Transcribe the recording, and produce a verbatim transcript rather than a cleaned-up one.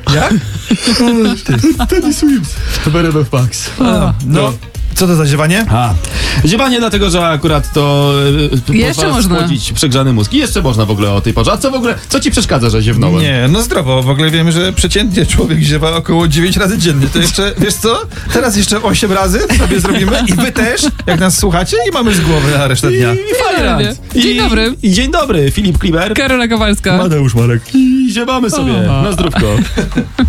Jak? Teddy Swims. Wherever Pax. No. no. Co to za ziewanie? A, ziewanie dlatego, że akurat to e, Jeszcze pozwala można. schłodzić przegrzany mózg. I jeszcze można w ogóle o tej porze. A co w ogóle, co ci przeszkadza, że ziewnąłem? Nie, no zdrowo. W ogóle wiemy, że przeciętnie człowiek ziewa około dziewięć razy dziennie. To jeszcze, wiesz co? Teraz jeszcze osiem razy sobie zrobimy i wy też, jak nas słuchacie, i mamy z głowy na resztę dnia. I, i fajnie. Dzień dobry. I dzień dobry, Filip Kliber. Karola Kowalska. Mateusz Marek. I ziewamy sobie. Aha. Na zdrówko.